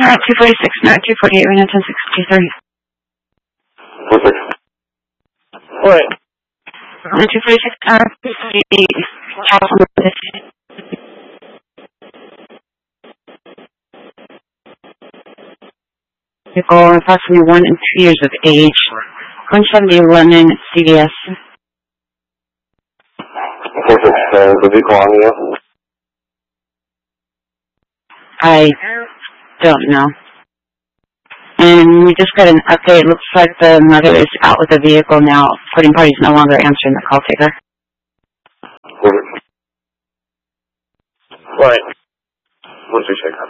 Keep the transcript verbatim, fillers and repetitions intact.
Uh, two forty-six, no, two forty-eight, right now, ten sixty-three. Perfect. What? Uh, two forty-six, uh, two forty-eight, California. Vehicle, approximately one and two years of age. one seventy Lemon, C V S. Perfect. Uh, the vehicle on you? I don't know. And we just got an update. It looks like the mother is out with the vehicle now. Reporting party is no longer answering the call taker. Perfect. Right. What's your check?